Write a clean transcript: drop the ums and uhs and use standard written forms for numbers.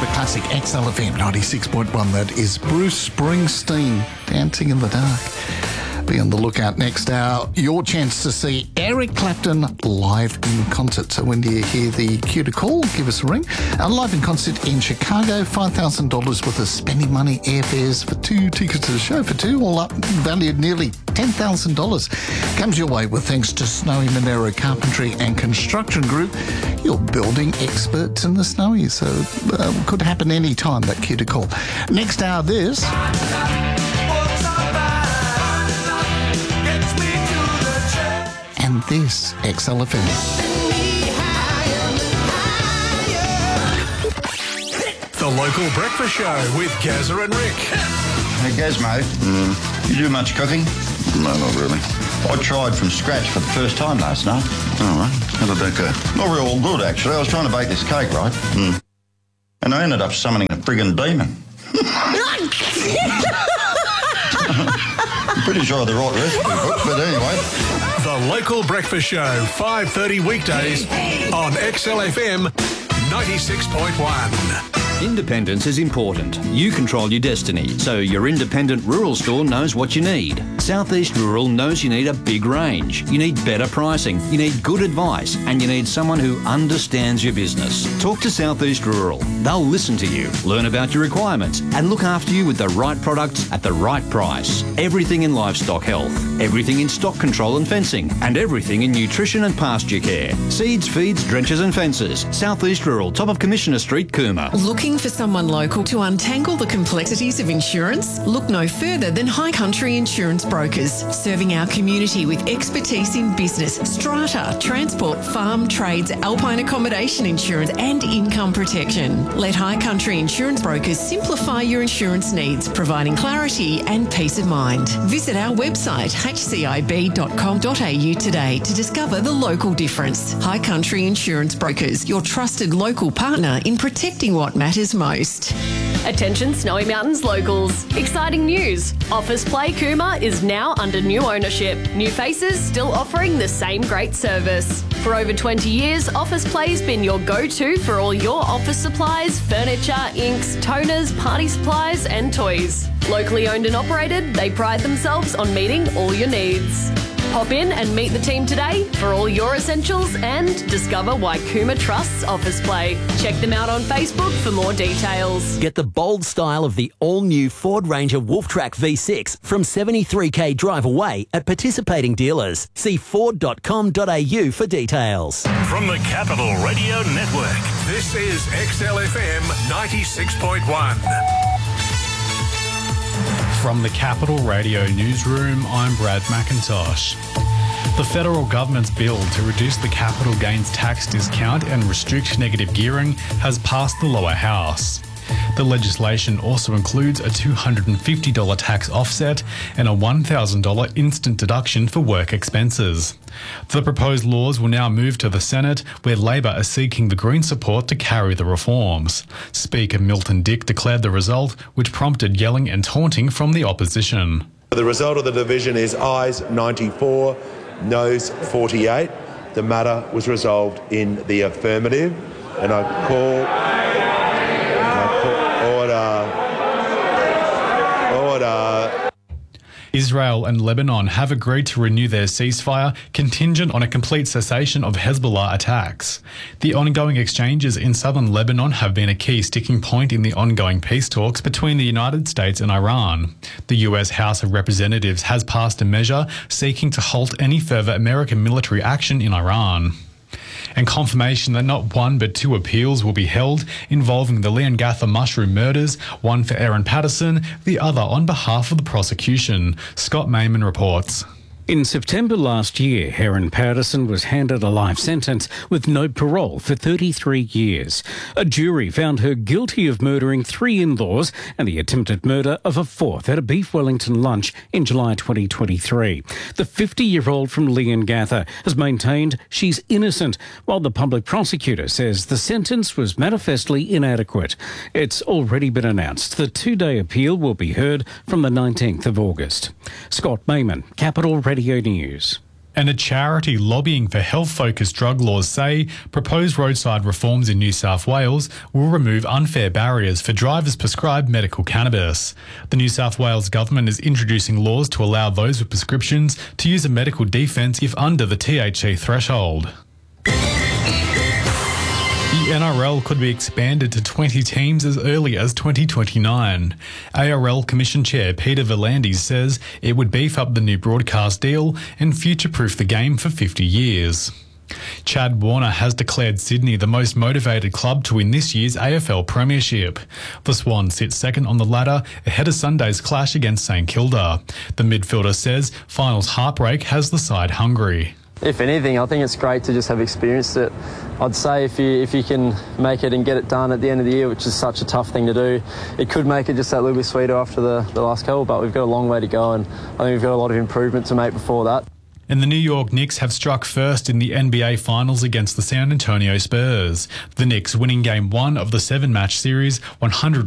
the classic XLFM 96.1. That is Bruce Springsteen, Dancing in the Dark. Be on the lookout next hour. Your chance to see Eric Clapton live in concert. So when you hear the cue to call, give us a ring. Live in concert in Chicago, $5,000 worth of spending money, airfares for 2 tickets to the show for 2, all up valued nearly $10,000. Comes your way with thanks to Snowy Monero Carpentry and Construction Group, your building experts in the Snowy. So could happen any time, that cue to call. Next hour, this. And this, XLFM. The Local Breakfast Show with Gazza and Rick. Hey, Gazmo, you do much cooking? No, not really. I tried from scratch for the first time last night. All right. How did that go? Not real good, actually. I was trying to bake this cake, right? And I ended up summoning a friggin' demon. I'm pretty sure the right recipe book, but anyway. The Local Breakfast Show, 5:30 weekdays on XLFM 96.1. Independence is important. You control your destiny, so your independent rural store knows what you need. Southeast Rural knows you need a big range. You need better pricing. You need good advice. And you need someone who understands your business. Talk to Southeast Rural. They'll listen to you, learn about your requirements, and look after you with the right products at the right price. Everything in livestock health, everything in stock control and fencing, and everything in nutrition and pasture care. Seeds, feeds, drenches and fences. Southeast Rural, top of Commissioner Street, Cooma. Looking for someone local to untangle the complexities of insurance? Look no further than High Country Insurance Brokers, serving our community with expertise in business, strata, transport, farm, trades, alpine accommodation insurance and income protection. Let High Country Insurance Brokers simplify your insurance needs, providing clarity and peace of mind. Visit our website hcib.com.au today to discover the local difference. High Country Insurance Brokers, your trusted local partner in protecting what matters most. Attention Snowy Mountains locals. Exciting news. Office Play Cooma is now under new ownership. New faces still offering the same great service. For over 20 years, Office Play's been your go-to for all your office supplies, furniture, inks, toners, party supplies and toys. Locally owned and operated, they pride themselves on meeting all your needs. Pop in and meet the team today for all your essentials and discover why Cooma trusts Office Play. Check them out on Facebook for more details. Get the bold style of the all-new Ford Ranger Wolftrack V6 from 73k drive away at participating dealers. See ford.com.au for details. From the Capital Radio Network, this is XLFM 96.1. From the Capital Radio Newsroom, I'm Brad McIntosh. The federal government's bill to reduce the capital gains tax discount and restrict negative gearing has passed the lower house. The legislation also includes a $250 tax offset and a $1,000 instant deduction for work expenses. The proposed laws will now move to the Senate, where Labor are seeking the Green support to carry the reforms. Speaker Milton Dick declared the result, which prompted yelling and taunting from the opposition. The result of the division is ayes 94, noes 48. The matter was resolved in the affirmative, and I call order. Israel and Lebanon have agreed to renew their ceasefire contingent on a complete cessation of Hezbollah attacks. The ongoing exchanges in southern Lebanon have been a key sticking point in the ongoing peace talks between the United States and Iran. The US House of Representatives has passed a measure seeking to halt any further American military action in Iran. And confirmation that not one but 2 appeals will be held involving the Leongatha mushroom murders, one for Aaron Patterson, the other on behalf of the prosecution. Scott Mayman reports. In September last year, Aaron Patterson was handed a life sentence with no parole for 33 years. A jury found her guilty of murdering 3 in-laws and the attempted murder of a 4th at a Beef Wellington lunch in July 2023. The 50-year-old from Leongatha has maintained she's innocent, while the public prosecutor says the sentence was manifestly inadequate. It's already been announced the 2-day appeal will be heard from the 19th of August. Scott Mayman, Capital Radio News. And a charity lobbying for health-focused drug laws say proposed roadside reforms in New South Wales will remove unfair barriers for drivers prescribed medical cannabis. The New South Wales government is introducing laws to allow those with prescriptions to use a medical defence if under the THC threshold. The NRL could be expanded to 20 teams as early as 2029. ARL Commission Chair Peter V'landys says it would beef up the new broadcast deal and future-proof the game for 50 years. Chad Warner has declared Sydney the most motivated club to win this year's AFL Premiership. The Swans sit second on the ladder ahead of Sunday's clash against St Kilda. The midfielder says finals heartbreak has the side hungry. If anything, I think it's great to just have experienced it. I'd say if you can make it and get it done at the end of the year, which is such a tough thing to do, it could make it just that little bit sweeter after the last couple, but we've got a long way to go, and I think we've got a lot of improvement to make before that. And the New York Knicks have struck first in the NBA Finals against the San Antonio Spurs. The Knicks winning Game 1 of the 7-match series 100